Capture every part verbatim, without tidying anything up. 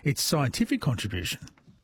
its scientific contribution.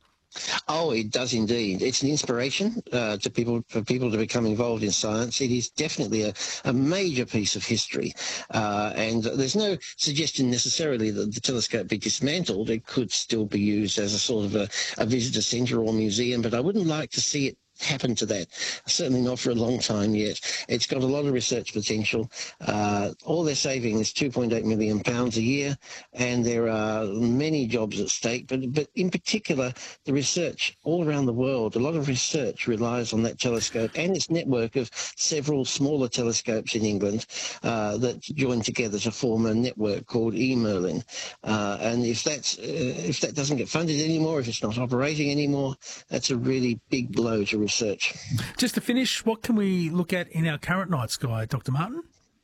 Oh, it does indeed. It's an inspiration uh, to people for people to become involved in science. It is definitely a, a major piece of history, uh, and there's no suggestion necessarily that the telescope be dismantled. It could still be used as a sort of a, a visitor centre or museum, but I wouldn't like to see it happen to that. Certainly not for a long time yet. It's got a lot of research potential. Uh, all they're saving is two point eight million pounds a year, and there are many jobs at stake, but, but in particular, the research all around the world, a lot of research relies on that telescope and its network of several smaller telescopes in England uh, that join together to form a network called eMerlin. Uh, and if, that's, uh, if that doesn't get funded anymore, if it's not operating anymore, that's a really big blow to research. Research. Just to finish, what can we look at in our current night sky, Doctor Martin?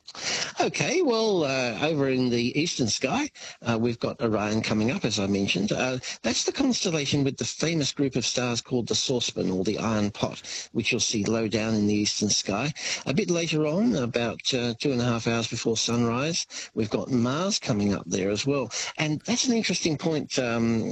Okay, well, uh, over in the eastern sky, uh, we've got Orion coming up, as I mentioned. Uh, that's the constellation with the famous group of stars called the Saucepan, or the Iron Pot, which you'll see low down in the eastern sky. A bit later on, about uh, two and a half hours before sunrise, we've got Mars coming up there as well. And that's an interesting point, um,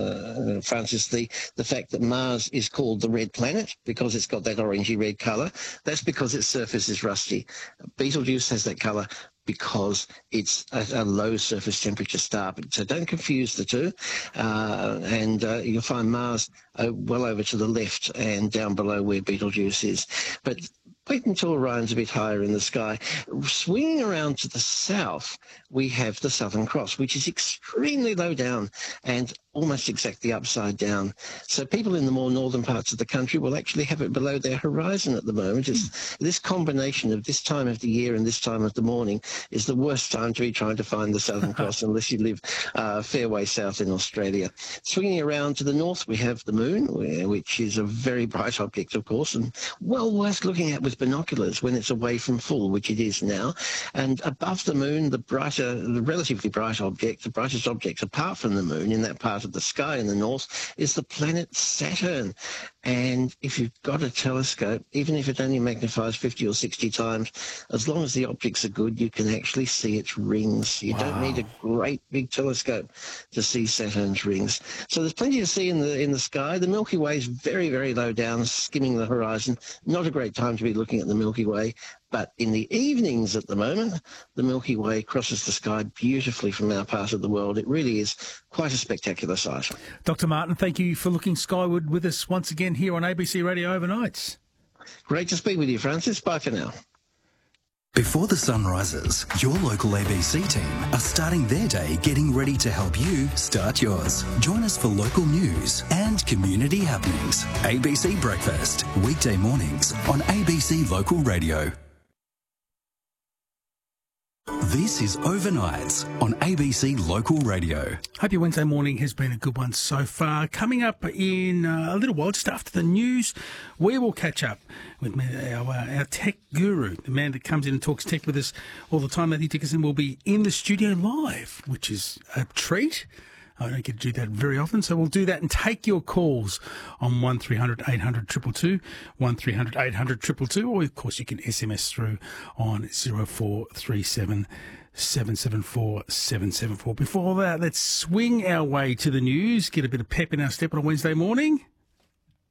uh, Francis, the, the fact that Mars is called the red planet because it's got that orangey red colour. That's because its surface is rusty. Betelgeuse has that colour because it's a, a low surface temperature star. So don't confuse the two. Uh, and uh, you'll find Mars uh, well over to the left and down below where Betelgeuse is. But wait until Orion's a bit higher in the sky. Swinging around to the south, we have the Southern Cross, which is extremely low down and almost exactly upside down. So people in the more northern parts of the country will actually have it below their horizon at the moment. It's, this combination of this time of the year and this time of the morning is the worst time to be trying to find the Southern Cross unless you live uh, fair way south in Australia. Swinging around to the north, we have the moon, which is a very bright object, of course, and well worth looking at with binoculars when it's away from full, which it is now. And above the moon, the brighter, the relatively bright object, the brightest object apart from the moon in that part of the sky in the north is the planet Saturn. And if you've got a telescope, even if it only magnifies fifty or sixty times, as long as the optics are good, you can actually see its rings. You wow. don't need a great big telescope to see Saturn's rings. So there's plenty to see in the in the sky. The Milky Way is very, very low down, skimming the horizon. Not a great time to be looking at the Milky Way. But in the evenings at the moment, the Milky Way crosses the sky beautifully from our part of the world. It really is quite a spectacular sight. Doctor Martin, thank you for looking skyward with us once again here on A B C Radio Overnights. Great to speak with you, Francis. Bye for now. Before the sun rises, your local A B C team are starting their day getting ready to help you start yours. Join us for local news and community happenings. A B C Breakfast, weekday mornings on A B C Local Radio. This is Overnights on A B C Local Radio. Hope your Wednesday morning has been a good one so far. Coming up in uh, a little while, just after the news, we will catch up with our, uh, our tech guru, the man that comes in and talks tech with us all the time. Matthew Dickinson will be in the studio live, which is a treat. I don't get to do that very often, so we'll do that and take your calls on one three hundred eight hundred two two two, one three hundred eight hundred two two two, or of course you can S M S through on zero four three seven seven seven four seven seven four. Before that, let's swing our way to the news, get a bit of pep in our step on a Wednesday morning.